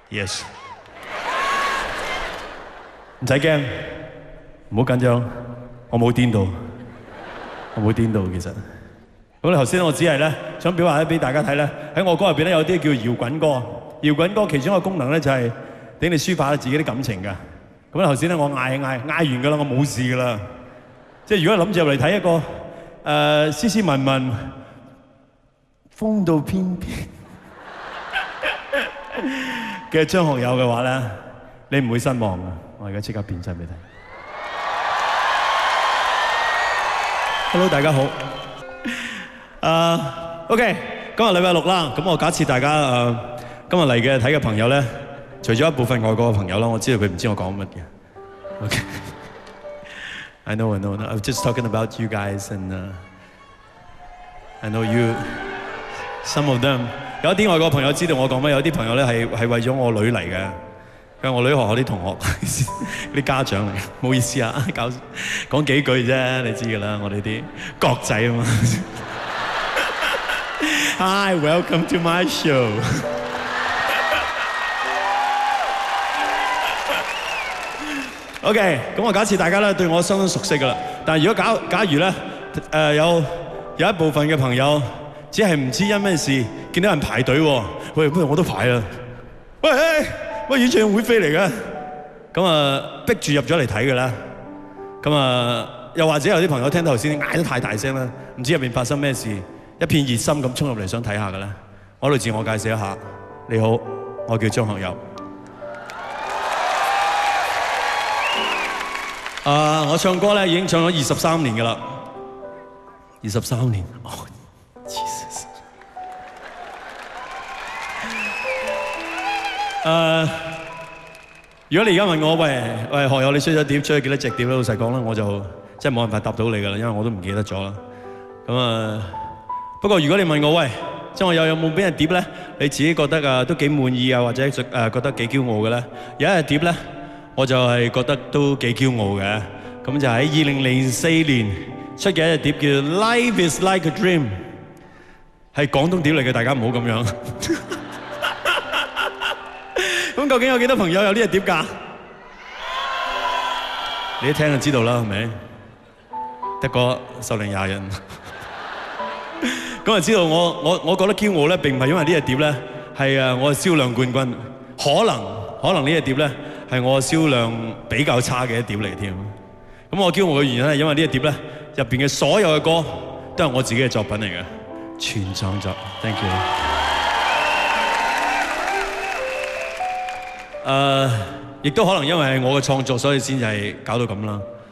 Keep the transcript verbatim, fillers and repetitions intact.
Yes。唔使驚，唔好緊張，我冇顛到，我冇顛到其實。咁你頭先我只係咧想表達俾大家睇咧，喺我歌入邊咧有啲叫搖滾歌，搖滾歌其中一個功能咧就係俾你抒發自己啲感情㗎。咁咧頭先咧我嗌嗌嗌完㗎啦，我冇事㗎啦。即係如果諗住入嚟睇一個誒、呃、斯斯文文、風度翩翩嘅張學友嘅話咧，你唔會失望㗎。我而家即刻變身俾你睇。Hello， 大家好。誒 ，OK， 今日禮拜六啦，咁我假設大家誒今日嚟嘅睇嘅朋友咧，除咗一部分外國嘅朋友啦，我知道佢唔知我講乜嘅。OK，I know, I know, I'm just talking about you guys and uh, I know you, some of them。有啲外國朋友知道我講乜，有啲朋友咧係係為咗我女嚟嘅。佢我女學校啲同學，啲家長嚟，唔好意思啊，搞講幾句啫，你知㗎啦，我哋啲國仔啊嘛。Hi, welcome to my show。OK， 咁我假設大家咧對我相當熟悉㗎啦，但係如果假假如咧誒有有一部分嘅朋友只係唔知因咩事見到人排隊喎，喂，不如我都排啦，喂！喂，演唱會飛嚟嘅，咁啊逼住入咗嚟睇嘅啦，咁啊又或者有啲朋友聽到頭先嗌得太大聲啦，唔知入邊發生咩事，一片熱心咁衝入嚟想睇下嘅咧，我嚟自我介紹一下，你好，我叫張學友。啊，我唱歌咧已經唱咗二十三年嘅啦，二十三年，哦 ，Jesus。誒，如果你而家問我，喂喂學友，你出咗碟，出咗幾多隻碟咧？老實講啦，我就真係冇辦法答到你噶啦，因為我都唔記得咗啦。咁啊，不過如果你問我，喂，張學友有冇邊隻碟咧？你自己覺得啊都幾滿意啊，或者誒覺得幾驕傲嘅咧？有一隻碟咧，我就係覺得都幾驕傲嘅。咁就喺二零零四年出嘅一隻碟叫《Life Is Like a Dream》，係廣東碟嚟嘅，大家唔好咁樣。咁究竟有幾多朋友有呢隻碟㗎？你一聽就知道啦，係咪？得個十零廿人。咁就知道我我我覺得驕傲咧，並唔係因為呢隻碟咧係誒我嘅銷量冠軍，可能可能呢隻碟咧係我銷量比較差嘅一碟嚟添。咁我驕傲嘅原因係因為呢隻碟咧入邊嘅所有嘅歌都係我自己嘅作品嚟嘅，全創作。Thank you。誒，亦都可能因為係我嘅創作，所以先係搞到咁啦。